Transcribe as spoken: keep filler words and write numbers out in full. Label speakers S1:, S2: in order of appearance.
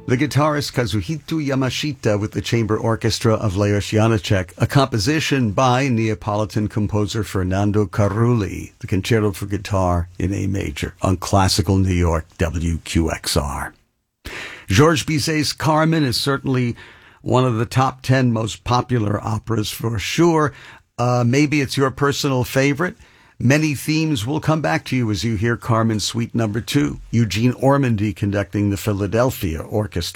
S1: The guitarist Kazuhito Yamashita with the Chamber Orchestra of Lajos Janáček, a composition by Neapolitan composer Fernando Carulli, the Concerto for Guitar in A Major on Classical New York W Q X R. Georges Bizet's Carmen is certainly one of the top ten most popular operas for sure. Uh, maybe it's your personal favorite. Many themes will come back to you as you hear Carmen Suite Number Two. Eugene Ormandy conducting the Philadelphia Orchestra.